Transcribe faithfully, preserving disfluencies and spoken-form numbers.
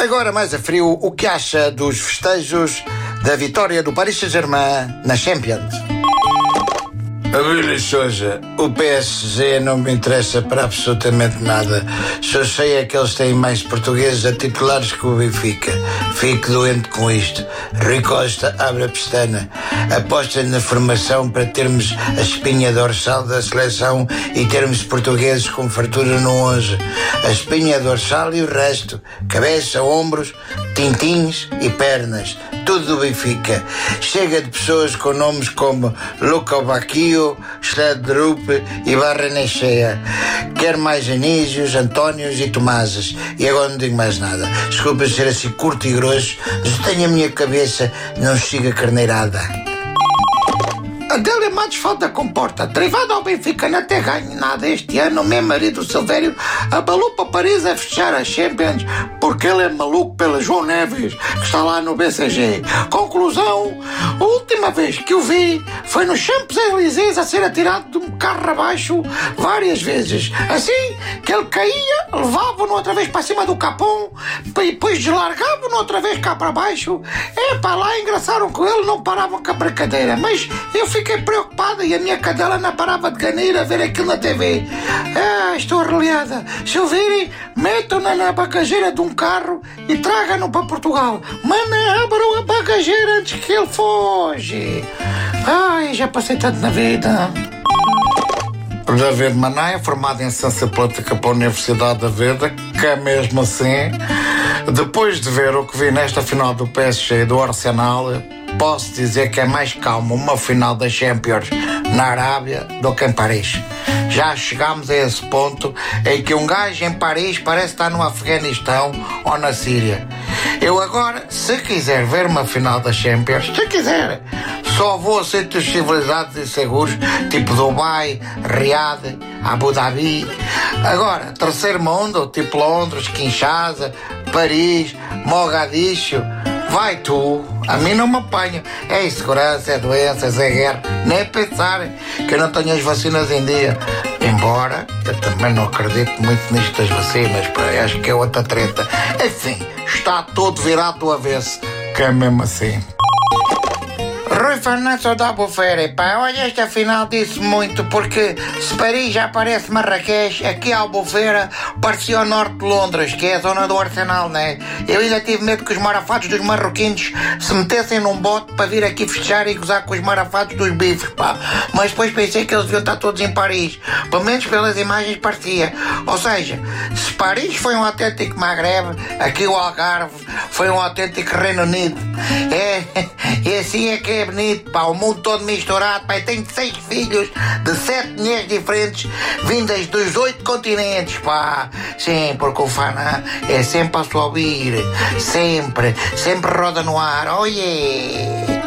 Agora, mais a frio, o que acha dos festejos da vitória do Paris Saint-Germain na Champions? Abílio Sousa, o P S G não me interessa para absolutamente nada. Só sei é que eles têm mais portugueses a titulares que o Benfica. Fico doente com isto. Rui Costa abre a pestana. Aposta na formação para termos a espinha dorsal da seleção e termos portugueses com fartura no onze. A espinha dorsal e o resto. Cabeça, ombros, tintins e pernas. Tudo do Benfica. Chega de pessoas com nomes como Luca Bacchio, Sledrup e Barrenechea. Quer mais Anísios, Antónios e Tomases. E agora não digo mais nada. Desculpa ser assim curto e grosso, mas tenho a minha cabeça, não siga carneirada. Adélia Matos falta comporta. Derivado ao Benfica não ter ganho nada este ano, o meu marido Silvério abalou para Paris a fechar a Champions porque ele é maluco pela João Neves, que está lá no B C G. Conclusão, a última vez que o vi foi nos Champs-Élysées a ser atirado de um carro abaixo várias vezes. Assim que ele caía, levavam-no outra vez para cima do capão e depois deslargavam-no outra vez cá para baixo. É para lá engraçaram com ele, não paravam com a brincadeira. Mas eu fiquei preocupada e a minha cadela não parava de ganir a ver aquilo na T V. Ah, estou arreliada. Se eu virem, metam-na na bagageira de um carro e tragam-no para Portugal. Mas não abram a bagageira antes que ele foge. Ai, já passei tanto na vida. David Mané, formado em Ciência Política pela Universidade da Vida, que é mesmo assim. Depois de ver o que vi nesta final do P S G e do Arsenal, posso dizer que é mais calmo uma final da Champions na Arábia do que em Paris. Já chegámos a esse ponto em que um gajo em Paris parece estar no Afeganistão ou na Síria. Eu agora, se quiser ver uma final da Champions, se quiser, só vou a sítios civilizados e seguros, tipo Dubai, Riad, Abu Dhabi. Agora, terceiro mundo, tipo Londres, Kinshasa, Paris, Mogadiscio. Vai tu, a mim não me apanha. É insegurança, é doenças, é guerra. Nem é pensar que eu não tenho as vacinas em dia. Embora eu também não acredito muito nisto das vacinas, pá, acho que é outra treta. Enfim, está todo virado do avesso, que é mesmo assim. Rui Fernandes da Albufeira, pá, olha, esta final disse muito, porque se Paris já parece Marrakech, aqui a Albufeira parecia o norte de Londres, que é a zona do Arsenal, né? Eu ainda tive medo que os marafatos dos marroquinos se metessem num bote para vir aqui festejar e gozar com os marafatos dos bifes, pá. Mas depois pensei que eles deviam estar todos em Paris, pelo menos pelas imagens parecia. Ou seja, se Paris foi um autêntico Magreb, aqui o Algarve foi um autêntico Reino Unido. É, e assim é que é bonito, pá, o mundo todo misturado, pá, eu tenho seis filhos de sete mulheres diferentes, vindas dos oito continentes, pá. Sim, porque o Fana é sempre a subir, sempre, sempre roda no ar, oh yeah.